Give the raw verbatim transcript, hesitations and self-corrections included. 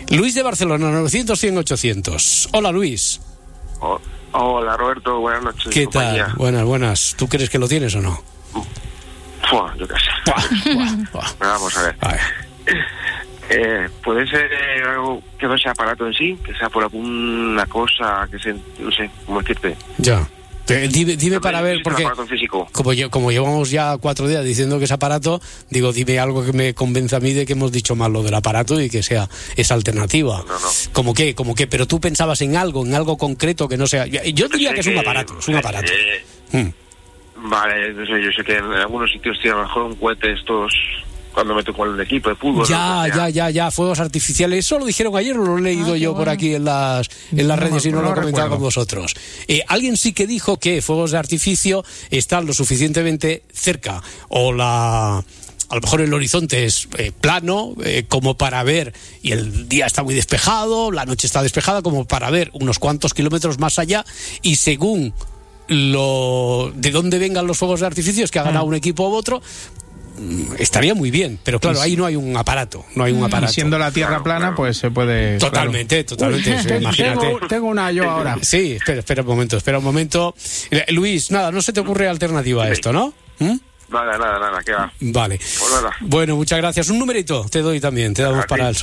Luis de Barcelona, novecientos, cien, ochocientos. Hola, Luis. Oh, hola, Roberto, buenas noches. ¿Qué compañía. tal? Buenas, buenas. ¿Tú crees que lo tienes o no? Fua, yo qué sé. Buah, buah, buah. Vamos a ver. A ver. Eh, puede ser algo que no sea aparato en sí, que sea por alguna cosa que se, no sé, cómo decirte. Ya. Eh, Dime, dime para ver, Es un porque aparato físico. como, yo, como llevamos ya cuatro días diciendo que es aparato, digo, dime algo que me convenza a mí de que hemos dicho mal lo del aparato y que sea esa alternativa. No, no. ¿Cómo qué? ¿Cómo qué? Pero tú pensabas en algo, en algo concreto que no sea... Yo diría Sé que es un aparato, es un aparato. Eh, Mm. Vale, no sé, yo sé que en algunos sitios tiene a lo mejor un cohete estos... Cuando me tocó el equipo de fútbol. Ya, lo que sea. ya, ya, ya, fuegos artificiales. Eso lo dijeron ayer, o lo he leído Ah, yo qué por bueno. aquí en las en las No me redes y no lo he acuerdo, no comentado recuerdo. con vosotros. Eh, alguien sí que dijo que fuegos de artificio están lo suficientemente cerca, o la... A lo mejor el horizonte es eh, plano, eh, como para ver, y el día está muy despejado, la noche está despejada, como para ver unos cuantos kilómetros más allá, y según lo de dónde vengan los fuegos de artificio, es que ha ganado un equipo u otro, mm, estaría muy bien, pero claro, ahí no hay un aparato, no hay un aparato. Y siendo la Tierra Claro, plana, claro. pues se puede... Totalmente, totalmente, Uy, sí, te- imagínate. Tengo, tengo una yo ahora. Sí, espera, espera un momento, espera un momento. Eh, Luis, nada, no se te ocurre alternativa a esto, ¿no? ¿Mm? Nada, nada, nada, ¿qué va? Vale. Pues nada. Bueno, muchas gracias. Un numerito te doy también, te damos A ti. para el